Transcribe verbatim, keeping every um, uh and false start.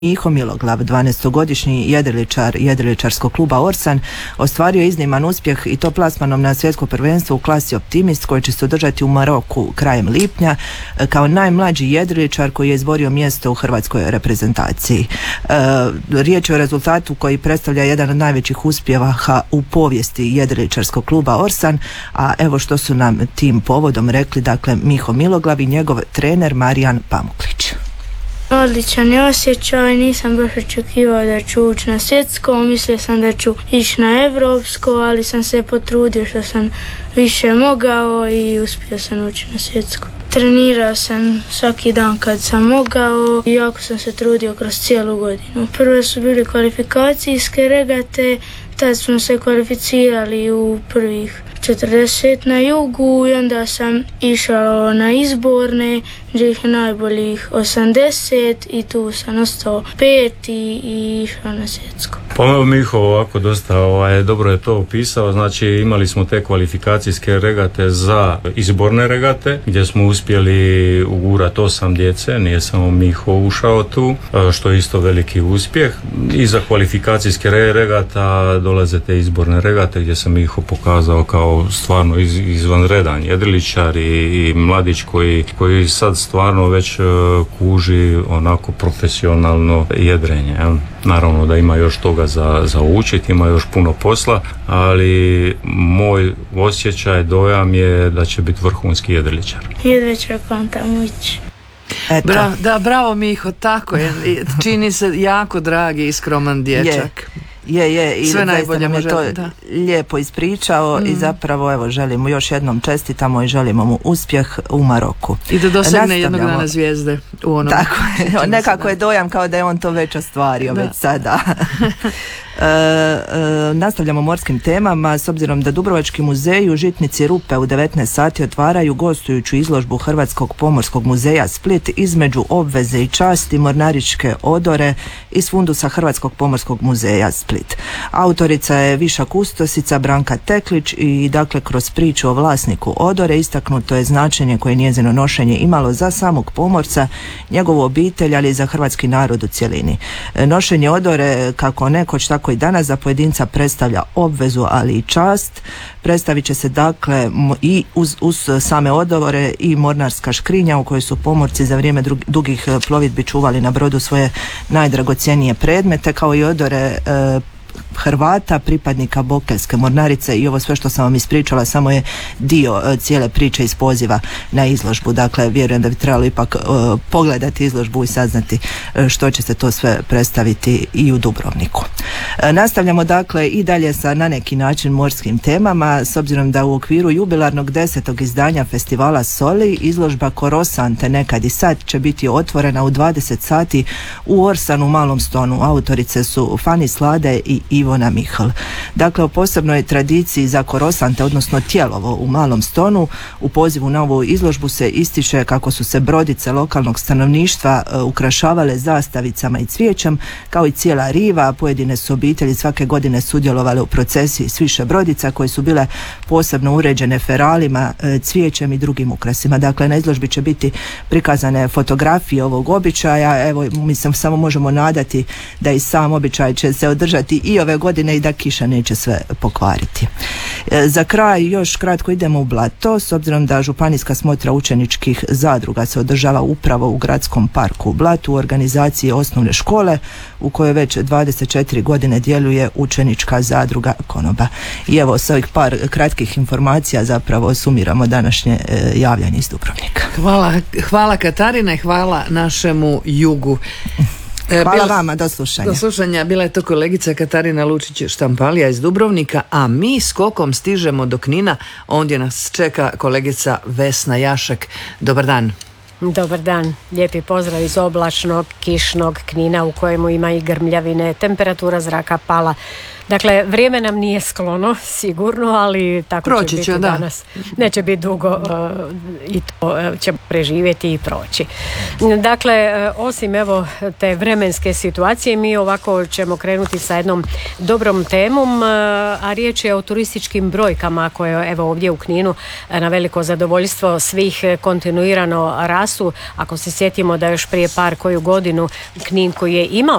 Miho Miloglav, dvanaestogodišnji jedriličar jedriličarskog kluba Orsan, ostvario izniman uspjeh i to plasmanom na svjetsko prvenstvo u klasi Optimist koje će se održati u Maroku krajem lipnja kao najmlađi jedriličar koji je izborio mjesto u hrvatskoj reprezentaciji. E, riječ je o rezultatu koji predstavlja jedan od najvećih uspjeha u povijesti jedriličarskog kluba Orsan, a evo što su nam tim povodom rekli, dakle, Miho Miloglav i njegov trener Marijan Pamuklić. Odličan je osjećaj, nisam baš očekivao da ću ući na svjetsko, mislio sam da ću ići na evropsko, ali sam se potrudio što sam više mogao i uspio sam ući na svjetsko. Trenirao sam svaki dan kad sam mogao i jako sam se trudio kroz cijelu godinu. Prvo su bili kvalifikacijske regate, tad smo se kvalificirali u prvih četrdeset na jugu i onda sam išao na izborne, gdje ih je najboljih osamdeset i tu sam ostao peti i išao na svjetsko. Pa Miho ovako dosta ovaj, dobro je to opisao, znači imali smo te kvalifikacijske regate za izborne regate gdje smo uspjeli ugurati osam djece, nije samo Miho ušao tu, što je isto veliki uspjeh. I za kvalifikacijske regata dolaze te izborne regate gdje sam Miho pokazao kao stvarno iz, izvanredan jedriličar i, i mladić koji, koji sad stvarno već uh, kuži onako profesionalno jedrenje. Ja? Naravno da ima još toga za, za učiti, ima još puno posla, ali moj osjećaj, dojam je da će biti vrhunski jedriličar. Jedva čekam tamo ići. Bra, da, bravo Miho, tako je. Čini se jako dragi i skroman dječak. Je. Je, je, i sve najbolje nam je to da. lijepo ispričao mm. i zapravo evo želimo još jednom čestitamo i želimo mu uspjeh u Maroku. I da dosegne jednog dana zvijezde u onom. Tako je, nekako je dojam kao da je on to već ostvario da. već sada. E, e, nastavljamo morskim temama, s obzirom da Dubrovački muzej u Žitnici Rupe u devetnaest sati otvaraju gostujuću izložbu Hrvatskog pomorskog muzeja Split između obveze i časti mornaričke odore iz fundusa Hrvatskog pomorskog muzeja Split. Autorica je viša kustosica Branka Teklić i dakle kroz priču o vlasniku odore istaknuto je značenje koje njezino nošenje imalo za samog pomorca, njegovu obitelj, ali i za hrvatski narod u cjelini. Nošenje odore kako nekoć tako i danas za pojedinca predstavlja obvezu, ali i čast. Predstavit će se dakle i uz, uz same odore i mornarska škrinja u kojoj su pomorci za vrijeme dugih plovidbi čuvali na brodu svoje najdragocjenije predmete, kao i odore e, Hrvata, pripadnika Bokeljske mornarice, i ovo sve što sam vam ispričala samo je dio uh, cijele priče iz poziva na izložbu. Dakle, vjerujem da bi trebalo ipak uh, pogledati izložbu i saznati uh, što će se to sve predstaviti i u Dubrovniku. Uh, nastavljamo dakle i dalje sa na neki način morskim temama, s obzirom da u okviru jubilarnog desetog izdanja festivala Soli izložba Korosante nekad i sad će biti otvorena u dvadeset sati u Orsanu Malom Stonu. Autorice su Fani Slade i Ivona Mihl. Dakle, o posebnoj tradiciji za Korosante, odnosno Tjelovo u Malom Stonu, u pozivu na ovu izložbu se ističe kako su se brodice lokalnog stanovništva uh, ukrašavale zastavicama i cvijećem, kao i cijela riva, a pojedine su obitelji svake godine sudjelovale u procesiji s više brodica koje su bile posebno uređene feralima, uh, cvijećem i drugim ukrasima. Dakle, na izložbi će biti prikazane fotografije ovog običaja. Evo, mi se samo možemo nadati da i sam običaj će se održati i ove godine i da kiša neće sve pokvariti. E, za kraj još kratko idemo u Blato, s obzirom da županijska smotra učeničkih zadruga se održava upravo u gradskom parku u Blatu u organizaciji osnovne škole u kojoj već dvadeset četiri godine djeluje učenička zadruga Konoba. I evo s ovih par kratkih informacija zapravo sumiramo današnje e, javljanje iz Dubrovnika. Hvala, hvala Katarina i hvala našemu jugu. Hvala Bila, vama, do slušanja. Do slušanja, bila je to kolegica Katarina Lučić-Štampalija iz Dubrovnika, a mi skokom stižemo do Knina, ondje nas čeka kolegica Vesna Jašek. Dobar dan. Dobar dan, lijepi pozdrav iz oblačnog, kišnog Knina u kojemu ima i grmljavine, temperatura zraka pala Dakle, vrijeme nam nije sklono, sigurno, ali tako proći će biti će, danas. Neće biti dugo uh, i to uh, ćemo preživjeti i proći. Dakle, uh, osim evo te vremenske situacije, mi ovako ćemo krenuti sa jednom dobrom temom, uh, a riječ je o turističkim brojkama koje evo ovdje u Kninu uh, na veliko zadovoljstvo svih uh, kontinuirano rastu. Ako se sjetimo da još prije par koju godinu Knin koji je imao